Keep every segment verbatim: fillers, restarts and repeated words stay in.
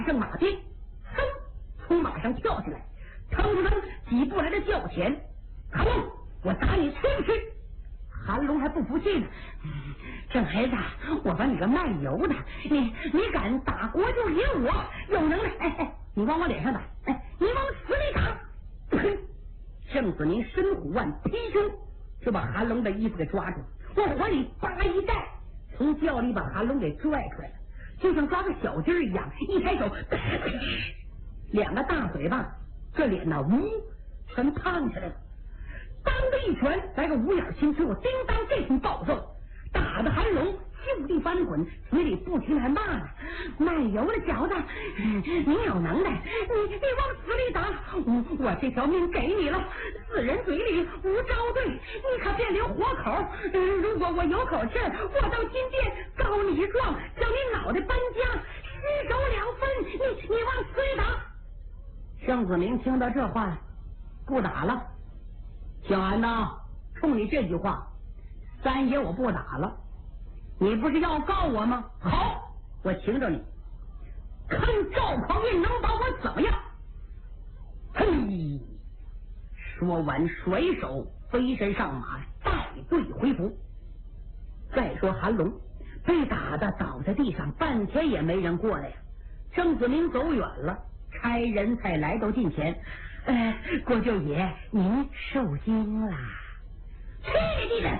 上马鞭，噌，从马上跳下来，腾腾几步来到轿前，韩龙，我打你去不去？韩龙还不服气呢，这孩子，我把你个卖油的，你你敢打国舅爷我有能耐？哎哎，你往我脸上打，哎，你往死里打！呸！郑子明伸虎腕劈胸，就把韩龙的衣服给抓住，往怀里叭一带，从轿里把韩龙给拽出来了，就像抓个小鸡儿一样，一抬手，两个大嘴巴，这脸呐，呜，全胖起来了。当的一拳来个五眼青出，叮当这声暴揍，打的韩龙就地翻滚，嘴里不停还骂呢：“卖油的小子，你有能耐，你你往死里打！我我这条命给你了，死人嘴里无招对，你可别留活口。如果我有口气儿，我到金殿告你一状，叫你脑袋搬家，尸首两分。你你往死里打！”郑子明听到这话，不打了。小安呐，冲你这句话，三爷我不打了。你不是要告我吗？好，我请着你，看赵匡胤能把我怎么样？嘿！说完，甩手飞身上马，带队回府。再说韩龙被打的倒在地上，半天也没人过来呀。郑子明走远了，差人才来到近前。呃，国舅爷，您受惊了。去你的！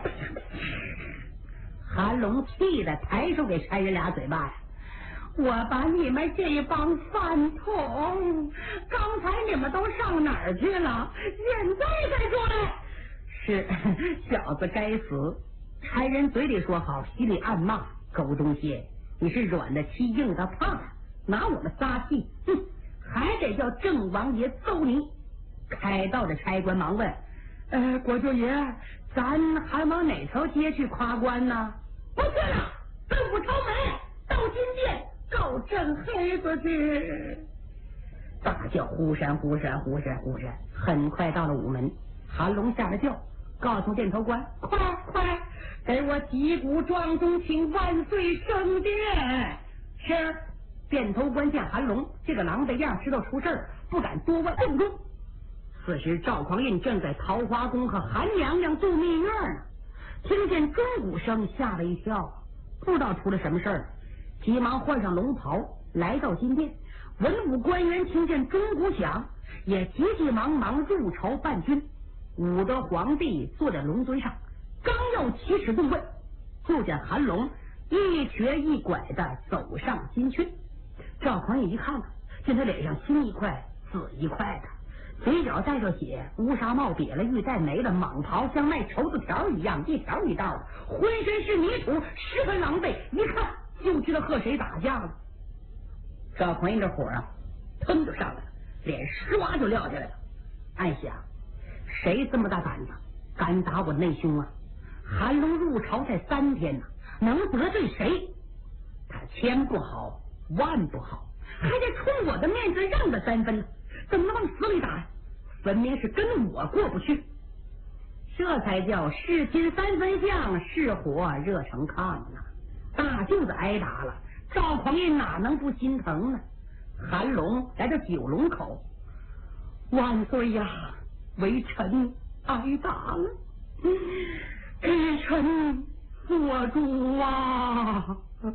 韩龙气的抬手给差人俩嘴巴呀！我把你们这一帮饭桶，刚才你们都上哪儿去了？现在才说来，是小子该死！差人嘴里说好，心里暗骂：狗东西，你是软的欺硬的怕，拿我们撒气！哼！还得叫郑王爷揍你。开道的差官忙问：呃，国舅爷，咱还往哪条街去夸官呢？不去了，奔武朝门，到金殿告郑黑子去。大叫呼山呼山呼山呼山，很快到了午门。韩龙下了轿，告诉殿头官：快快给我击鼓庄中请万岁升殿。是。殿头官见韩龙这个狼狈样，知道出事儿，不敢多问更多。此时赵匡胤正在桃花宫和韩娘娘度蜜月呢，听见钟鼓声，吓了一跳，不知道出了什么事儿，急忙换上龙袍来到金殿。文武官员听见钟鼓响，也急急忙忙入朝办军。武德皇帝坐在龙尊上，刚要起尺动问，就见韩龙一瘸一拐的走上金阙。赵匡胤一看呢，见他脸上青一块紫一块的，嘴角带着血，乌纱帽瘪了，玉带没了，蟒袍像卖绸子条一样，一条一道的，浑身是泥土，十分狼狈，一看就知道和谁打架了。赵匡胤这火啊，腾就上来了，脸唰就撂下来了。暗想：谁这么大胆子，敢打我内兄啊？韩龙入朝才三天呢，能得罪谁？他千不好万不好，还得冲我的面子让他三分，怎么能往死里打呀？分明是跟我过不去，这才叫是亲三分像，是火热成炕啊！大舅子挨打了，赵匡胤哪能不心疼呢？韩龙来到九龙口，万岁呀，微臣挨打了，给臣做主啊！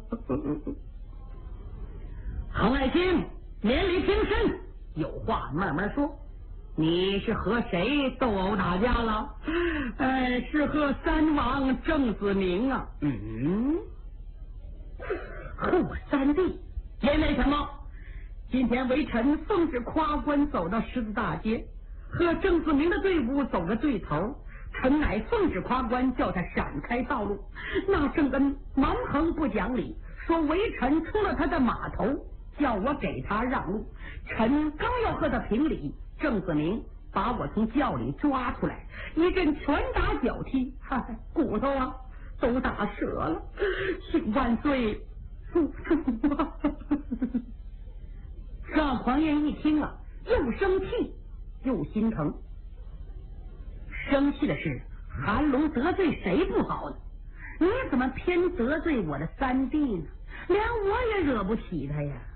恒爱卿，免礼平身，有话慢慢说。你是和谁斗殴打架了？呃，是和三王郑子明啊。嗯，和我三弟，因为什么？今天微臣奉旨夸官走到狮子大街，和郑子明的队伍走个对头，臣乃奉旨夸官叫他闪开道路，那郑恩蛮横不讲理，说微臣冲了他的码头，叫我给他让路。臣刚要和他评理，郑子明把我从轿里抓出来，一阵拳打脚踢，嗨，骨头啊都打折了，请万岁恕处啊！赵匡胤一听啊，又生气又心疼。生气的是韩龙得罪谁不好呢？你怎么偏得罪我的三弟呢？连我也惹不起他呀！